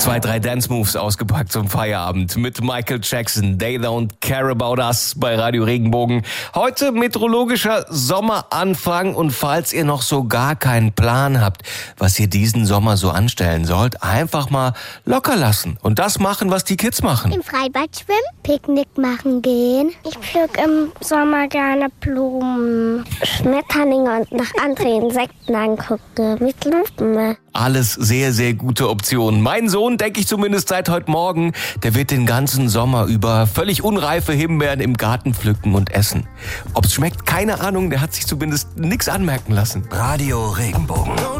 2, 3 Dance-Moves ausgepackt zum Feierabend mit Michael Jackson. They don't care about us bei Radio Regenbogen. Heute meteorologischer Sommeranfang und falls ihr noch so gar keinen Plan habt, was ihr diesen Sommer so anstellen sollt, einfach mal locker lassen und das machen, was die Kids machen. Im Freibad schwimmen, Picknick machen gehen. Ich pflück im Sommer gerne Blumen, Schmetterlinge und nach anderen Insekten angucke mit Lupen. Alles sehr, sehr gute Optionen. Mein Sohn, denke ich zumindest seit heute Morgen, der wird den ganzen Sommer über völlig unreife Himbeeren im Garten pflücken und essen. Ob's schmeckt, keine Ahnung, der hat sich zumindest nichts anmerken lassen. Radio Regenbogen.